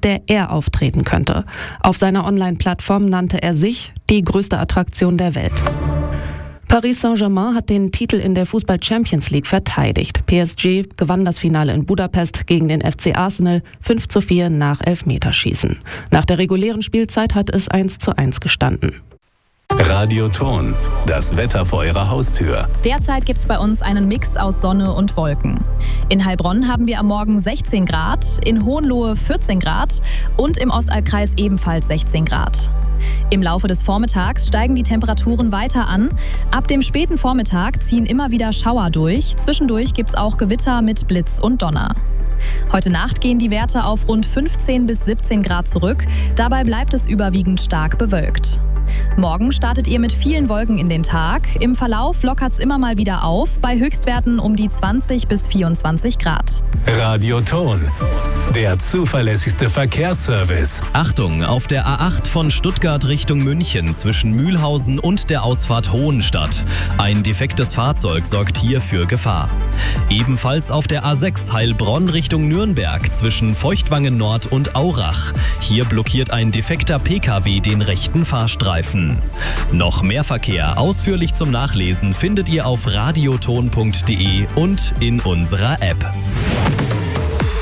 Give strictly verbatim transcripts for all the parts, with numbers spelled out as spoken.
der er auftreten könnte. Auf seiner Online-Plattform nannte er sich die größte Attraktion der Welt. Paris Saint-Germain hat den Titel in der Fußball-Champions League verteidigt. P S G gewann das Finale in Budapest gegen den F C Arsenal fünf zu vier nach Elfmeterschießen. Nach der regulären Spielzeit hat es eins zu eins gestanden. Radioton, das Wetter vor Ihrer Haustür. Derzeit gibt es bei uns einen Mix aus Sonne und Wolken. In Heilbronn haben wir am Morgen sechzehn Grad, in Hohenlohe vierzehn Grad und im Ostalbkreis ebenfalls sechzehn Grad. Im Laufe des Vormittags steigen die Temperaturen weiter an. Ab dem späten Vormittag ziehen immer wieder Schauer durch. Zwischendurch gibt es auch Gewitter mit Blitz und Donner. Heute Nacht gehen die Werte auf rund fünfzehn bis siebzehn Grad zurück. Dabei bleibt es überwiegend stark bewölkt. Morgen startet ihr mit vielen Wolken in den Tag. Im Verlauf lockert es immer mal wieder auf, bei Höchstwerten um die zwanzig bis vierundzwanzig Grad. Radioton, der zuverlässigste Verkehrsservice. Achtung, auf der A acht von Stuttgart Richtung München zwischen Mühlhausen und der Ausfahrt Hohenstadt. Ein defektes Fahrzeug sorgt hier für Gefahr. Ebenfalls auf der A sechs Heilbronn Richtung Nürnberg zwischen Feuchtwangen Nord und Aurach. Hier blockiert ein defekter P K W den rechten Fahrstreifen. Noch mehr Verkehr ausführlich zum Nachlesen findet ihr auf radioton punkt de und in unserer App.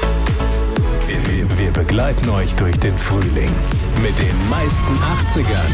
Wir, wir begleiten euch durch den Frühling mit den meisten achtzigern.